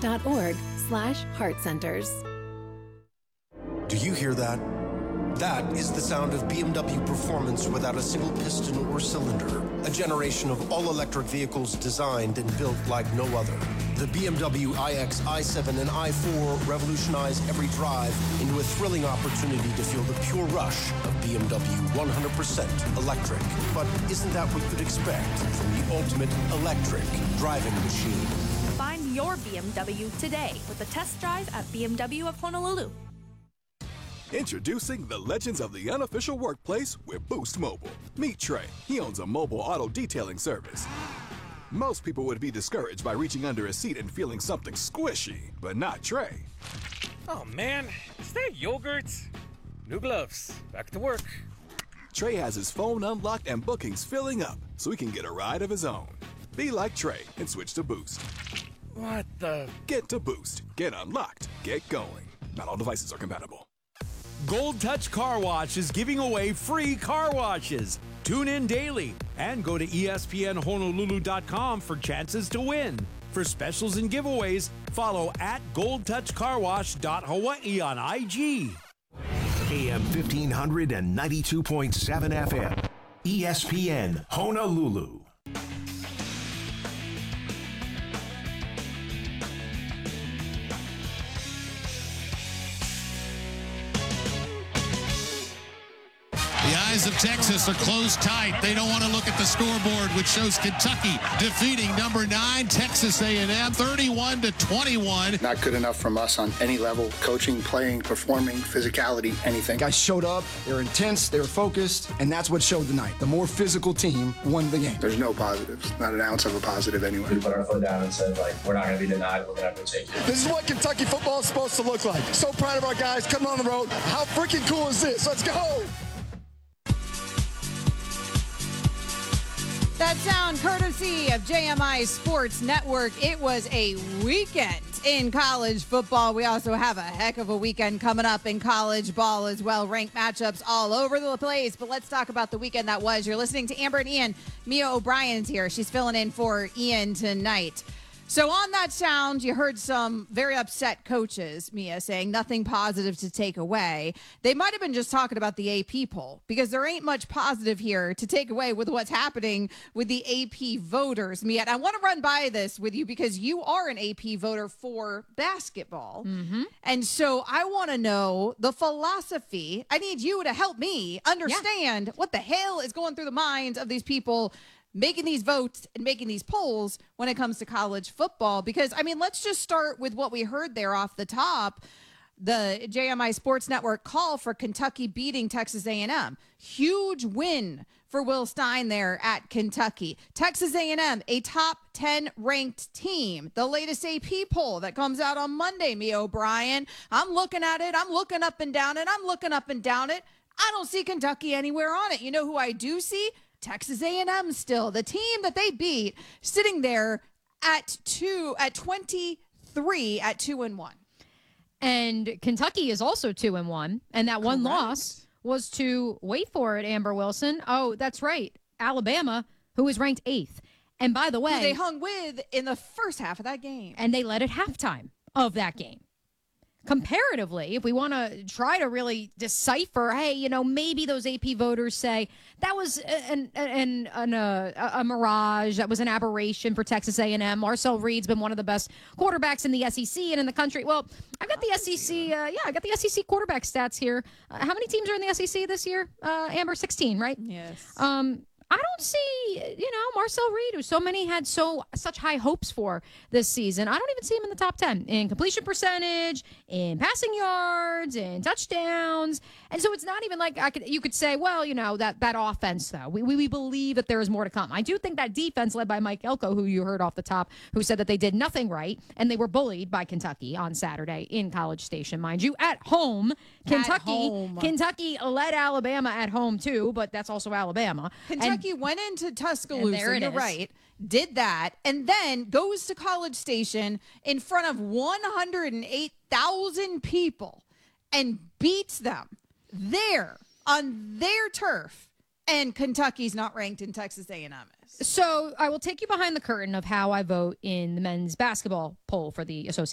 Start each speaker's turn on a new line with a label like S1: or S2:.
S1: bmw.org/heartcenters.
S2: Do you hear that? That is the sound of BMW performance without a single piston or cylinder. A generation of all-electric vehicles designed and built like no other. The BMW iX, i7, and i4 revolutionize every drive into a thrilling opportunity to feel the pure rush of BMW 100% electric. But isn't that what you'd expect from the ultimate electric driving machine?
S3: Find your BMW today with a test drive at BMW of Honolulu.
S4: Introducing the legends of the unofficial workplace with Boost Mobile. Meet Trey. He owns a mobile auto detailing service. Most people would be discouraged by reaching under a seat and feeling something squishy, but not Trey.
S5: Oh man, is that yogurt? New gloves. Back to work.
S4: Trey has his phone unlocked and bookings filling up so he can get a ride of his own. Be like Trey and switch to Boost.
S5: What the?
S4: Get to Boost. Get unlocked. Get going. Not all devices are compatible.
S6: Gold Touch Car Wash is giving away free car washes. Tune in daily and go to espnhonolulu.com for chances to win. For specials and giveaways, follow at goldtouchcarwash.hawaii on IG.
S7: AM 1500 and 92.7 FM. ESPN Honolulu.
S8: The eyes of Texas are closed tight. They don't want to look at the scoreboard, which shows Kentucky defeating number 9 Texas A&M 31-21.
S9: Not good enough from us on any level. Coaching, playing, performing, physicality, anything.
S10: Guys showed up. They were intense. They were focused. And that's what showed tonight. The more physical team won the game.
S9: There's no positives. Not an ounce of a positive anywhere.
S11: We put our foot down and said, we're not going to be denied. We're going to have to take it.
S10: This is what Kentucky football is supposed to look like. So proud of our guys coming on the road. How freaking cool is this? Let's go.
S12: That sound courtesy of JMI Sports Network. It was a weekend in college football. We also have a heck of a weekend coming up in college ball as well. Ranked matchups all over the place. But let's talk about the weekend that was. You're listening to Amber and Ian. Mia O'Brien's here. She's filling in for Ian tonight. So on that sound, you heard some very upset coaches, Mia, saying nothing positive to take away. They might have been just talking about the AP poll because there ain't much positive here to take away with what's happening with the AP voters, Mia. And I want to run by this with you because you are an AP voter for basketball. Mm-hmm. And so I want to know the philosophy. I need you to help me understand what the hell is going through the minds of these people making these votes and making these polls when it comes to college football. Because, I mean, let's just start with what we heard there off the top. The JMI Sports Network call for Kentucky beating Texas A&M. Huge win for Will Stein there at Kentucky. Texas A&M, a top 10 ranked team. The latest AP poll that comes out on Monday, Mia O'Brien. I'm looking at it. I'm looking up and down it. I'm looking up and down it. I don't see Kentucky anywhere on it. You know who I do see? Texas A&M still, the team that they beat, sitting there at 23 at 2-1.
S13: And Kentucky is also 2-1, and that one loss was to, wait for it, Amber Wilson. Oh, that's right, Alabama, who is ranked 8th. And by the way,
S12: who they hung with in the first half of that game,
S13: and they led at halftime of that game. Comparatively, if we want to try to really decipher, hey, maybe those AP voters say that was a mirage, that was an aberration for Texas A&M. Marcel Reed's been one of the best quarterbacks in the SEC and in the country. Well, I've got the SEC, I got the SEC quarterback stats here. How many teams are in the SEC this year? Amber, 16, right?
S12: Yes.
S13: I don't see, Marcel Reed, who so many had such high hopes for this season. I don't even see him in the top 10 in completion percentage, in passing yards, in touchdowns. And so it's not even like you could say, well, that offense, though. We believe that there is more to come. I do think that defense led by Mike Elko, who you heard off the top, who said that they did nothing right, and they were bullied by Kentucky on Saturday in College Station, mind you, at home. Kentucky led Alabama at home, too, but that's also Alabama.
S12: Kentucky went into Tuscaloosa, you're right, did that, and then goes to College Station in front of 108,000 people and beats them there on their turf. And Kentucky's not ranked in Texas A&M is.
S13: So I will take you behind the curtain of how I vote in the men's basketball poll for the Associated